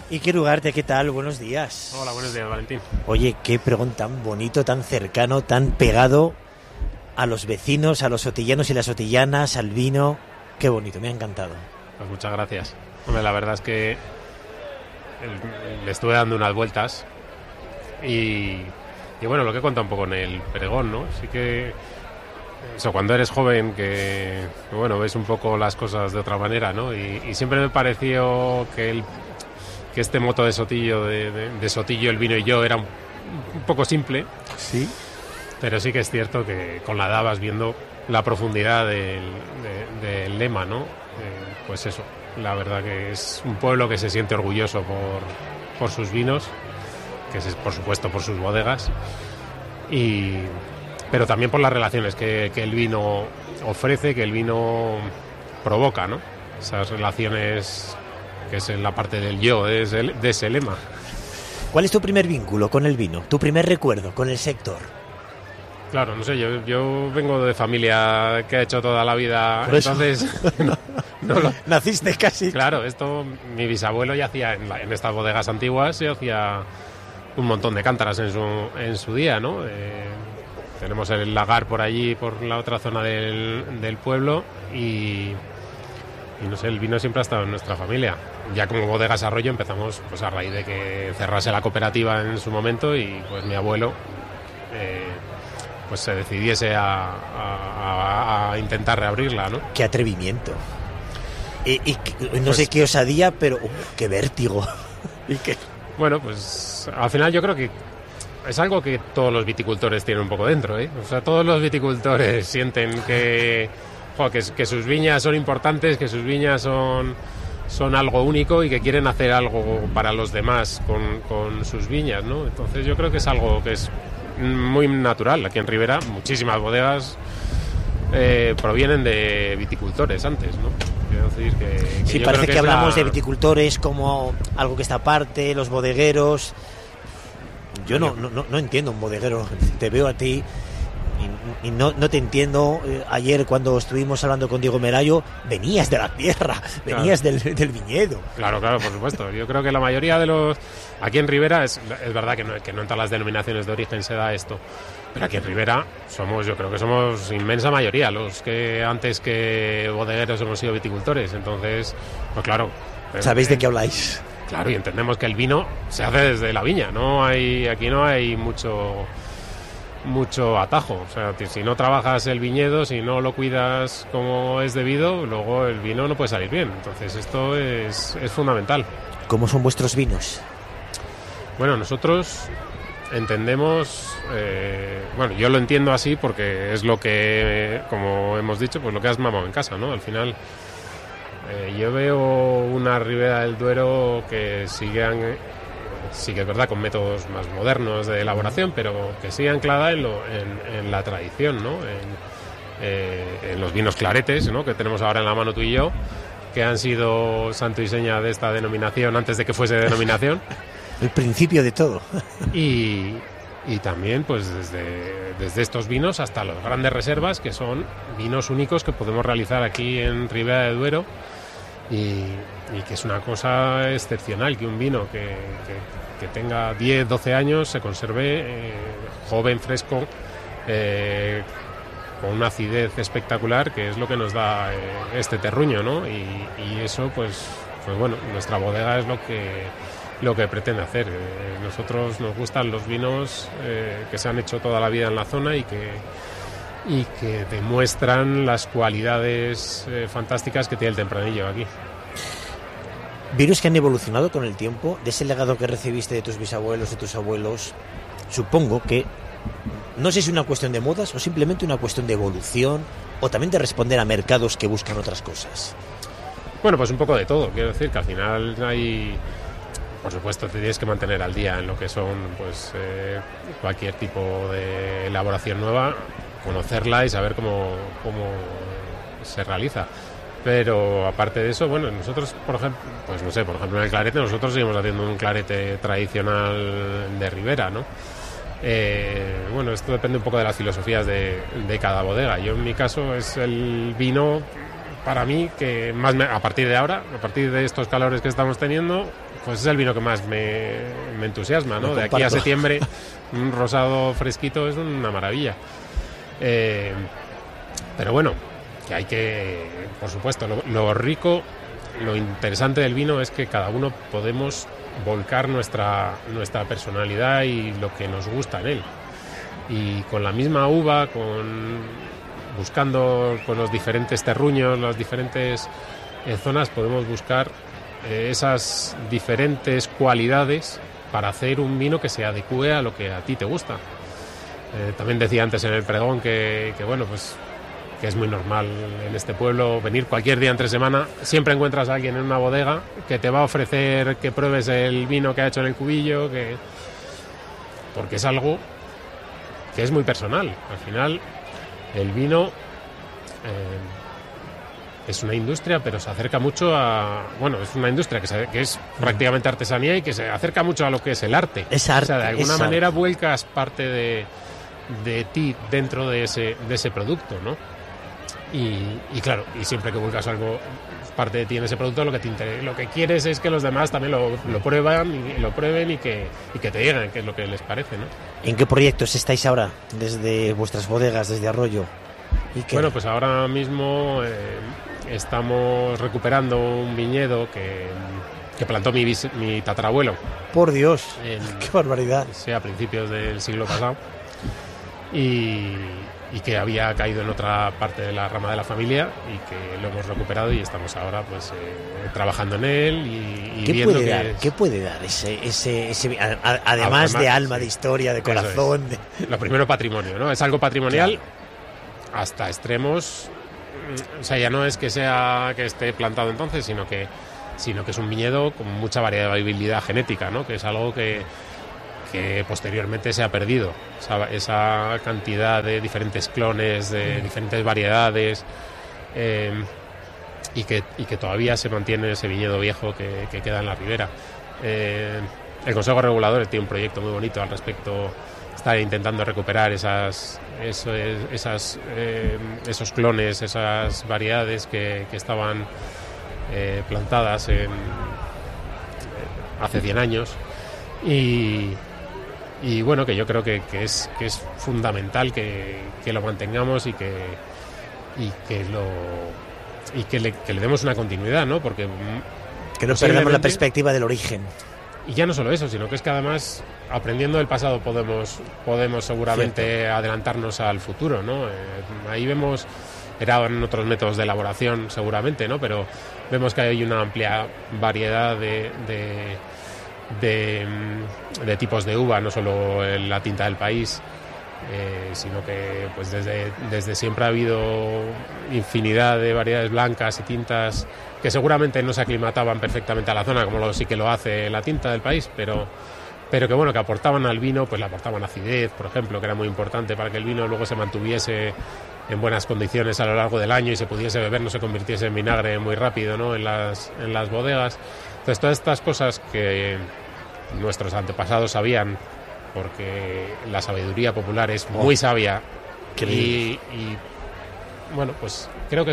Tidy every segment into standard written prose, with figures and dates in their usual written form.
Iker Ugarte, ¿qué tal? Buenos días. Hola, buenos días, Valentín. Oye, qué pregón tan bonito, tan cercano, tan pegado a los vecinos, a los sotillanos y las sotillanas, al vino. Qué bonito, me ha encantado. Pues muchas gracias. Hombre, la verdad es que le estuve dando unas vueltas y bueno, lo que he contado un poco en el pregón, ¿no? Sí que eso, cuando eres joven, que bueno, ves un poco las cosas de otra manera, ¿no? Y siempre me pareció que este moto de Sotillo, de Sotillo, el vino y yo, era un poco simple. Sí. Pero sí que es cierto que con la edad vas viendo la profundidad del lema, ¿no? Pues eso, la verdad que es un pueblo que se siente orgulloso por sus vinos, que es por supuesto por sus bodegas, pero también por las relaciones que el vino ofrece, que el vino provoca, ¿no? Esas relaciones que es en la parte del yo, de ese lema. ¿Cuál es tu primer vínculo con el vino? ¿Tu primer recuerdo con el sector? Claro, no sé, yo vengo de familia que ha hecho toda la vida, entonces naciste casi. Claro, esto mi bisabuelo ya hacía en estas bodegas antiguas, se hacía un montón de cántaras en su día, ¿no? Tenemos el lagar por allí, por la otra zona del pueblo y no sé, el vino siempre ha estado en nuestra familia. Ya como Bodegas Arroyo empezamos pues a raíz de que cerrase la cooperativa en su momento y pues mi abuelo pues se decidiese a intentar reabrirla, ¿no? ¡Qué atrevimiento! No sé qué osadía, pero ¡qué vértigo! Bueno, pues al final yo creo que es algo que todos los viticultores tienen un poco dentro, ¿eh? O sea, todos los viticultores sienten que sus viñas son importantes, que sus viñas son algo único y que quieren hacer algo para los demás con sus viñas, ¿no? Entonces yo creo que es algo que es muy natural. Aquí en Ribera muchísimas bodegas provienen de viticultores antes, ¿no? Quiero decir que sí, parece que hablamos de viticultores como algo que está aparte, los bodegueros. Yo no entiendo un bodeguero. Te veo a ti y no te entiendo. Ayer cuando estuvimos hablando con Diego Merayo, venías de la tierra, venías del viñedo. Claro, por supuesto. Yo creo que la mayoría de los... Aquí en Ribera es verdad que no en todas las denominaciones de origen se da esto, pero aquí en Ribera yo creo que somos inmensa mayoría los que antes que bodegueros hemos sido viticultores. Entonces, pues claro. ¿Sabéis de qué habláis? Claro, y entendemos que el vino se hace desde la viña. Aquí no hay mucho atajo. O sea, si no trabajas el viñedo, si no lo cuidas como es debido, luego el vino no puede salir bien. Entonces esto es fundamental. ¿Cómo son vuestros vinos? Bueno, nosotros entendemos, yo lo entiendo así porque es lo que, como hemos dicho, pues lo que has mamado en casa, ¿no? Al final yo veo una Ribera del Duero que sigue es verdad con métodos más modernos de elaboración, pero que sigue anclada en la tradición, ¿no? En los vinos claretes, ¿no? Que tenemos ahora en la mano tú y yo, que han sido santo y seña de esta denominación antes de que fuese denominación. El principio de todo. Y también pues desde estos vinos hasta las grandes reservas, que son vinos únicos que podemos realizar aquí en Ribera del Duero y que es una cosa excepcional que un vino que tenga 10, 12 años se conserve joven, fresco, con una acidez espectacular, que es lo que nos da este terruño, ¿no? Y eso pues bueno, nuestra bodega es lo que pretende hacer. Nosotros nos gustan los vinos que se han hecho toda la vida en la zona y que demuestran las cualidades fantásticas que tiene el Tempranillo aquí. Vinos que han evolucionado con el tiempo, de ese legado que recibiste de tus bisabuelos, de tus abuelos. Supongo que no sé si es una cuestión de modas o simplemente una cuestión de evolución o también de responder a mercados que buscan otras cosas. Bueno, pues un poco de todo. Quiero decir que al final por supuesto, te tienes que mantener al día en lo que son pues cualquier tipo de elaboración nueva, conocerla y saber cómo se realiza. Pero aparte de eso, bueno, nosotros, por ejemplo, en el clarete, nosotros seguimos haciendo un clarete tradicional de Ribera, ¿no? Bueno, esto depende un poco de las filosofías de cada bodega. Yo en mi caso es el vino para mí, que más a partir de ahora, a partir de estos calores que estamos teniendo, pues es el vino que más me entusiasma, ¿no? De aquí a septiembre, un rosado fresquito es una maravilla. Pero bueno, que hay que, por supuesto, lo rico, lo interesante del vino es que cada uno podemos volcar nuestra personalidad y lo que nos gusta en él. Y con la misma uva, buscando con los diferentes terruños, las diferentes zonas, podemos buscar esas diferentes cualidades para hacer un vino que se adecue a lo que a ti te gusta. También decía antes en el pregón que bueno, pues que es muy normal en este pueblo venir cualquier día entre semana, siempre encuentras a alguien en una bodega que te va a ofrecer que pruebes el vino que ha hecho en el cubillo, porque es algo que es muy personal. Al final el vino es una industria, pero se acerca mucho es una industria que es prácticamente artesanía y que se acerca mucho a lo que es el arte. Es arte. O sea, de alguna manera vuelcas parte de ti dentro de ese producto, ¿no? Y claro, y siempre que vuelcas algo, parte de ti en ese producto, lo que quieres es que los demás también lo prueben y que te digan qué es lo que les parece, ¿no? ¿En qué proyectos estáis ahora, desde vuestras bodegas, desde Arroyo? Bueno, pues ahora mismo estamos recuperando un viñedo que plantó mi tatarabuelo. Por Dios, qué barbaridad. Sí, a principios del siglo pasado. Y que había caído en otra parte de la rama de la familia y que lo hemos recuperado y estamos ahora pues trabajando en él y viendo ¿Qué puede dar ese además de alma, de historia, de corazón? Lo primero, patrimonio, ¿no? Es algo patrimonial, claro, hasta extremos. O sea, ya no es que esté plantado entonces, sino que es un viñedo con mucha variabilidad genética, ¿no? Que es algo que posteriormente se ha perdido, esa cantidad de diferentes clones, de diferentes variedades, y que todavía se mantiene ese viñedo viejo que queda en la ribera. El Consejo Regulador tiene un proyecto muy bonito al respecto, está intentando recuperar esos clones, esas variedades que estaban plantadas hace 100 años y bueno, que yo creo que es fundamental que lo mantengamos y que le demos una continuidad, ¿no? Porque que no perdamos la perspectiva del origen. Y ya no solo eso, sino que es que además, aprendiendo del pasado, podemos seguramente adelantarnos al futuro, ¿no? Ahí vemos, eran otros métodos de elaboración seguramente, ¿no? Pero vemos que hay una amplia variedad de tipos de uva, no solo en la tinta del país, sino que pues desde siempre ha habido infinidad de variedades blancas y tintas que seguramente no se aclimataban perfectamente a la zona, como sí que lo hace la tinta del país, pero que bueno, que aportaban al vino, pues le aportaban acidez, por ejemplo, que era muy importante para que el vino luego se mantuviese en buenas condiciones a lo largo del año y se pudiese beber, no se convirtiese en vinagre muy rápido, ¿no? en las bodegas. Entonces, todas estas cosas que nuestros antepasados sabían, porque la sabiduría popular es muy sabia, y bueno, pues creo que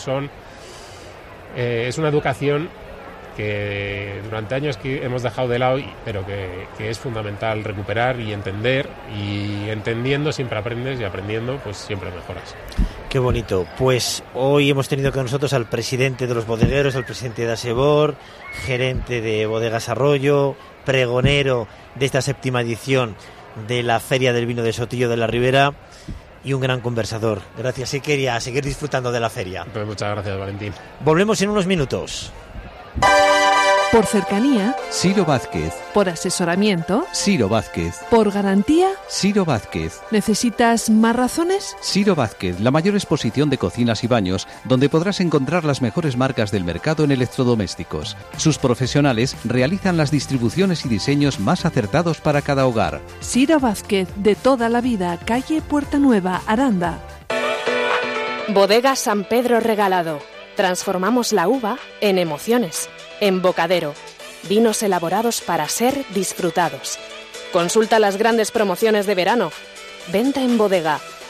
es una educación que durante años que hemos dejado de lado, pero que es fundamental recuperar y entender, y entendiendo siempre aprendes y aprendiendo pues siempre mejoras. Qué bonito. Pues hoy hemos tenido con nosotros al presidente de los bodegueros, al presidente de Asebor, gerente de Bodegas Arroyo, pregonero de esta 7ª edición de la Feria del Vino de Sotillo de la Ribera y un gran conversador. Gracias, Iker, y a seguir disfrutando de la feria. Pues muchas gracias, Valentín. Volvemos en unos minutos. Por cercanía, Siro Vázquez. por asesoramiento, Siro Vázquez. por garantía. Siro Vázquez. ¿Necesitas más razones? Siro Vázquez, la mayor exposición de cocinas y baños, donde podrás encontrar las mejores marcas del mercado en electrodomésticos. Sus profesionales realizan las distribuciones y diseños más acertados para cada hogar. Siro Vázquez, de toda la vida, calle Puerta Nueva, Aranda. Bodega San Pedro Regalado. Transformamos la uva en emociones, en bocadero. Vinos elaborados para ser disfrutados. Consulta las grandes promociones de verano. Venta en bodega.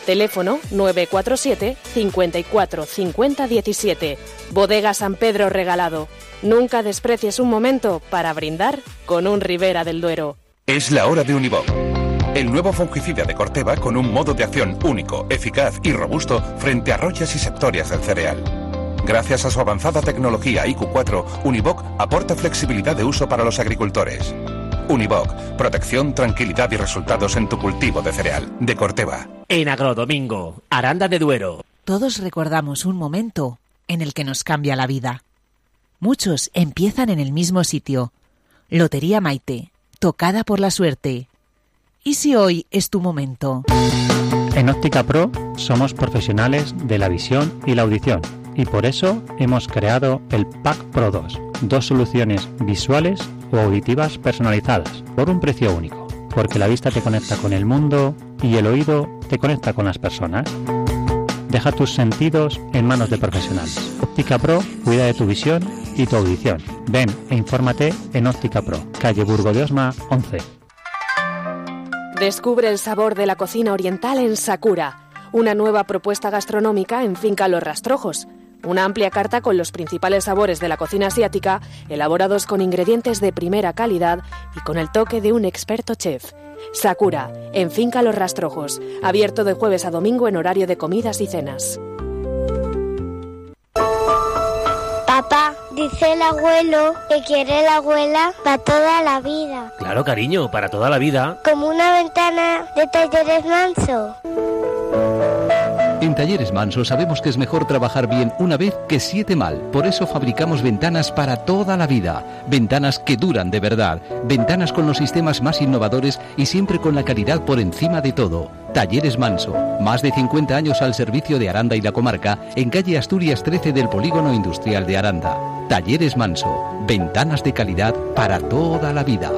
Teléfono 947 54 50 17. Bodega San Pedro Regalado. Nunca desprecies un momento para brindar con un Ribera del Duero. Es la hora de Univoc. El nuevo fungicida de Corteva con un modo de acción único, eficaz y robusto frente a royas y septorias del cereal. Gracias a su avanzada tecnología IQ4, Univoc aporta flexibilidad de uso para los agricultores. Univoc, protección, tranquilidad y resultados en tu cultivo de cereal. De Corteva. En Agrodomingo, Aranda de Duero. Todos recordamos un momento en el que nos cambia la vida. Muchos empiezan en el mismo sitio. Lotería Maite, tocada por la suerte. ¿Y si hoy es tu momento? En Óptica Pro somos profesionales de la visión y la audición y por eso hemos creado el Pack Pro 2, 2 soluciones visuales o auditivas personalizadas por un precio único, porque la vista te conecta con el mundo y el oído te conecta con las personas. Deja tus sentidos en manos de profesionales. Óptica Pro cuida de tu visión y tu audición. Ven e infórmate en Óptica Pro, calle Burgo de Osma 11. Descubre el sabor de la cocina oriental en Sakura, una nueva propuesta gastronómica en Finca Los Rastrojos. Una amplia carta con los principales sabores de la cocina asiática, elaborados con ingredientes de primera calidad y con el toque de un experto chef. Sakura, en Finca Los Rastrojos, abierto de jueves a domingo en horario de comidas y cenas. Papá, dice el abuelo que quiere la abuela para toda la vida. Claro, cariño, para toda la vida. Como una ventana de Talleres Manso. En Talleres Manso sabemos que es mejor trabajar bien una vez que 7 mal. Por eso fabricamos ventanas para toda la vida. Ventanas que duran de verdad. Ventanas con los sistemas más innovadores y siempre con la calidad por encima de todo. Talleres Manso. Más de 50 años al servicio de Aranda y la comarca, en calle Asturias 13 del Polígono Industrial de Aranda. Talleres Manso. Ventanas de calidad para toda la vida.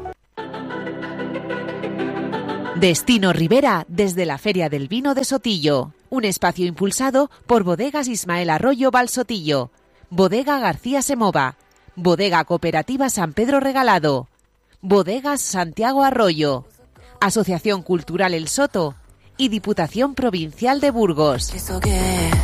Destino Ribera desde la Feria del Vino de Sotillo. Un espacio impulsado por Bodegas Ismael Arroyo Valsotillo, Bodega García Semova, Bodega Cooperativa San Pedro Regalado, Bodegas Santiago Arroyo, Asociación Cultural El Soto y Diputación Provincial de Burgos.